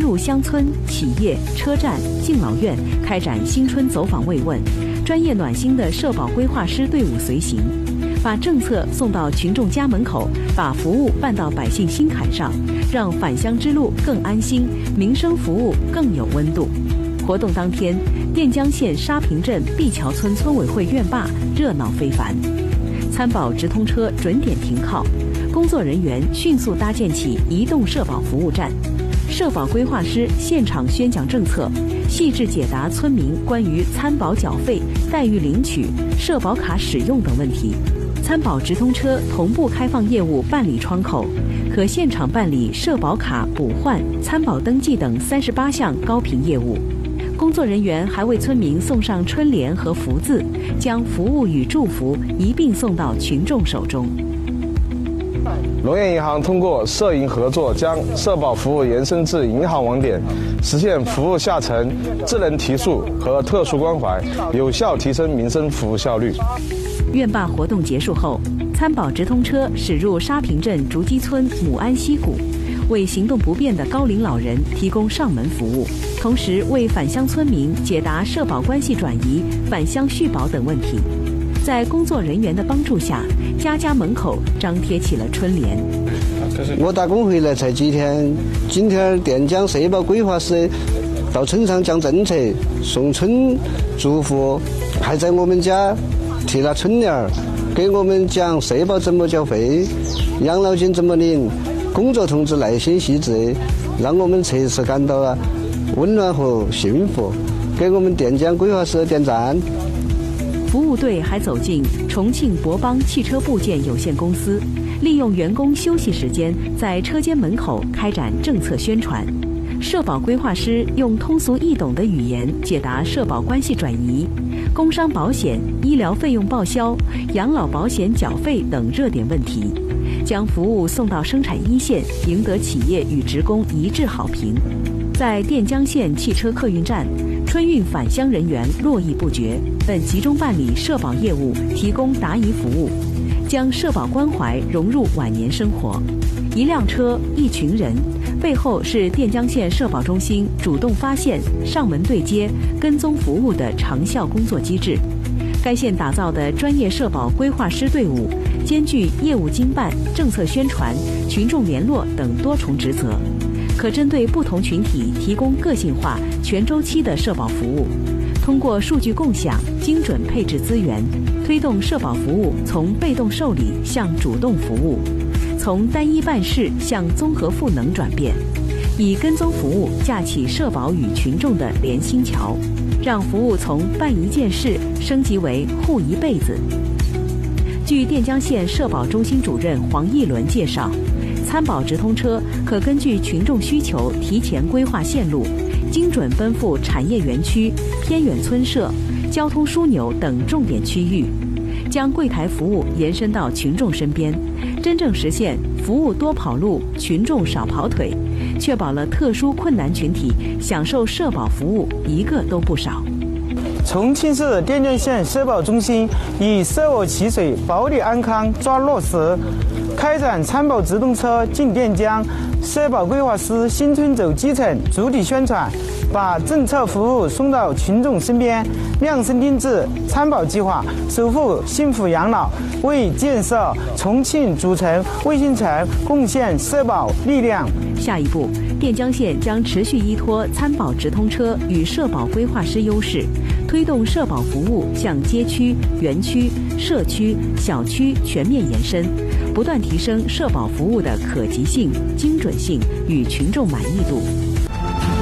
入乡村、企业、车站、敬老院，开展新春走访慰问。专业暖心的社保规划师队伍随行，把政策送到群众家门口，把服务办到百姓心坎上，让返乡之路更安心，民生服务更有温度。活动当天，垫江县沙坪镇碧桥村村委会院坝热闹非凡，参保直通车准点停靠，工作人员迅速搭建起移动社保服务站，社保规划师现场宣讲政策，细致解答村民关于参保缴费、待遇领取、社保卡使用等问题。参保直通车同步开放业务办理窗口，可现场办理社保卡补换、参保登记等38项高频业务。工作人员还为村民送上春联和福字，将服务与祝福一并送到群众手中。 农业银行通过社银合作，将社保服务延伸至银行网点，实现服务下沉、智能提速和特殊关怀，有效提升民生服务效率。 院坝活动结束后，参保直通车驶入沙坪镇竹基村母安溪谷，为行动不便的高龄老人提供上门服务，同时为返乡村民解答社保关系转移、返乡续保等问题。在工作人员的帮助下，家家门口张贴起了春联。 我打工回来才几天，今天垫江社保规划师到村上讲政策、送春祝福，还在我们家贴了春联儿，给我们讲社保怎么缴费、养老金怎么领，工作同志耐心细致，让我们切实感到了温暖和幸福，给我们垫江规划师点赞。 服务队还走进重庆博邦汽车部件有限公司，利用员工休息时间，在车间门口开展政策宣传。社保规划师用通俗易懂的语言解答社保关系转移、工伤保险、医疗费用报销、养老保险缴费等热点问题，将服务送到生产一线，赢得企业与职工一致好评。在垫江县汽车客运站，春运返乡人员络绎不绝，本集中办理社保业务，提供答疑服务，将社保关怀融入晚年生活。一辆车，一群人，背后是垫江县社保中心主动发现、上门对接、跟踪服务的长效工作机制。该县打造的专业社保规划师队伍，兼具业务经办、政策宣传、群众联络等多重职责，可针对不同群体提供个性化、全周期的社保服务。通过数据共享、精准配置资源，推动社保服务从被动受理向主动服务，从单一办事向综合赋能转变，以跟踪服务架起社保与群众的连心桥，让服务从办一件事升级为护一辈子。据垫江县社保中心主任黄义伦介绍，参保直通车可根据群众需求提前规划线路，精准奔赴产业园区、偏远村社、交通枢纽等重点区域，将柜台服务延伸到群众身边，真正实现服务多跑路、群众少跑腿，确保了特殊困难群体享受社保服务一个都不少。 重庆市垫江县社保中心以舍我其水、保你安康抓落实，开展参保直通车进垫江、社保规划师新春走基层主体宣传，把政策服务送到群众身边，量身定制参保计划，守护幸福养老，为建设重庆主城卫星城贡献社保力量。 下一步，垫江县将持续依托参保直通车与社保规划师优势，推动社保服务向街区、园区、社区、小区全面延伸，不断提升社保服务的可及性、精准性与群众满意度。